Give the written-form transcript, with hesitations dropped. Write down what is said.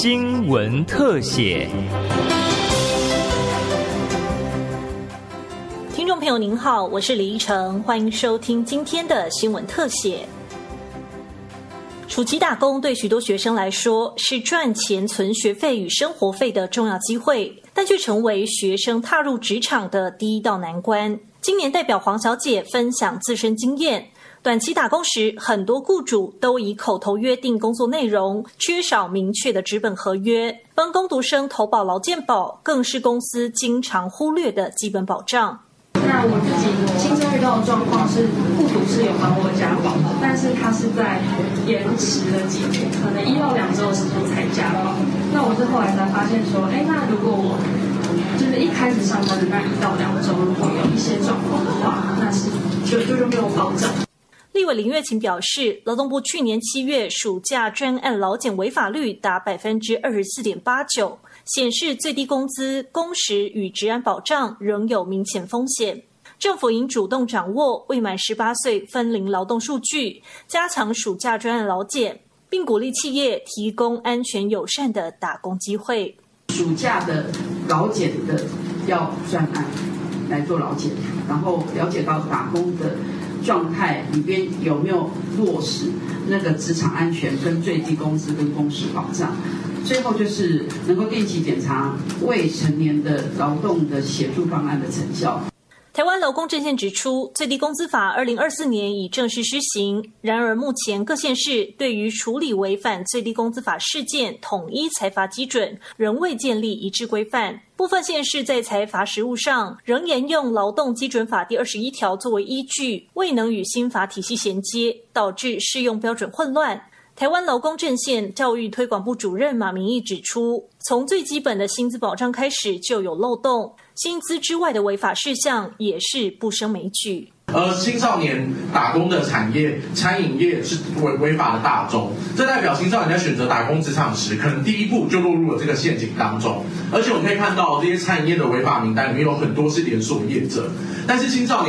新闻特写。 听众朋友您好，我是李依晨，欢迎收听今天的新闻特写。暑期打工对许多学生来说是赚钱存学费与生活费的重要机会，但却成为学生踏入职场的第一道难关。今年代表黄小姐分享自身经验，短期打工时，很多雇主都以口头约定工作内容，缺少明确的纸本合约。帮工读生投保劳健保，更是公司经常忽略的基本保障。 那我自己亲身遇到的状况是，雇主是有帮我加保的，但是他是在延迟了几天，可能1到2周的时间才加保。那我是后来才发现说，那如果我就是一开始上班的那1到2周，如果有一些状况的话，那是就没有保障。 立委林月琴表示，劳动部去年7月暑假专案劳检违法率达 24.89%， 显示最低工资、工时与职安保障仍有明显风险。政府应主动掌握未满18岁分龄劳动数据，加强暑假专案劳检，并鼓励企业提供安全友善的打工机会。 暑假的劳检的要专案来做劳检，然后了解到打工的状态里边有没有落实那个职场安全跟最低工资跟工时保障。最后就是能够定期检查未成年的劳动的协助方案的成效。 台湾劳工阵线指出，最低工资法2024年已正式施行，然而目前各县市对于处理违反最低工资法事件统一裁罚基准仍未建立一致规范，部分县市在裁罚实务上仍沿用劳动基准法第21条作为依据，未能与新法体系衔接，导致适用标准混乱。台湾劳工阵线教育推广部主任马明义指出，从最基本的薪资保障开始就有漏洞，薪资之外的违法事项也是不胜枚举。 青少年打工的产业，餐饮业是违法的大宗，这代表青少年在选择打工职场时，可能第一步就落入了这个陷阱当中。而且我们可以看到，这些餐饮业的违法名单里面有很多是连锁业者，但是青少年